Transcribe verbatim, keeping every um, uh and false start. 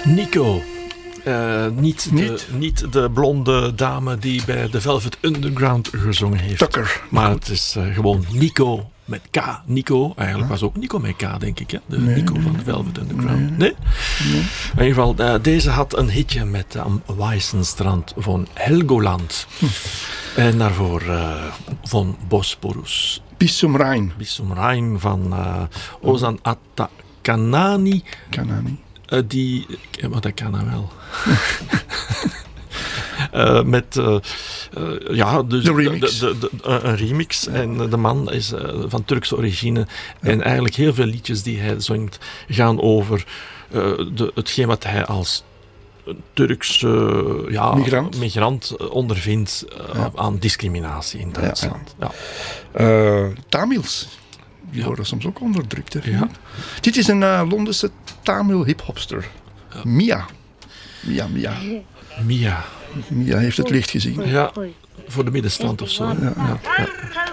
Nico. Uh, niet, de, niet? niet de blonde dame die bij The Velvet Underground gezongen heeft. Tucker. Maar het is uh, gewoon Nico met K. Nico, eigenlijk ja. was ook Nico met K, denk ik. Hè? De nee, Nico nee, van The Velvet Underground. Nee? Nee? nee? In ieder geval, uh, deze had een hitje met Am uh, Weissenstrand van Helgoland. Hm. En daarvoor uh, van Bosporus. Bis zum Rhein. Bis zum Rhein van uh, Ozan Atta Kanani. Kanani. Uh, die, maar dat kan hij wel. uh, met uh, uh, ja, dus de remix. De, de, de, uh, een remix. Ja. En de man is uh, van Turkse origine. Ja. En eigenlijk heel veel liedjes die hij zingt gaan over uh, de, hetgeen wat hij als Turkse uh, ja, migrant. migrant ondervindt uh, ja. aan discriminatie in Duitsland. Ja, ja. ja. Uh, Tamils. Die ja. worden soms ook onderdrukt. Hè, ja. Dit is een uh, Londense Tamil hiphopster. Ja. Mia. Mia, Mia. Mia. Mia heeft het licht gezien. Ja, voor de middenstand of zo. Ja. Ja. Ja.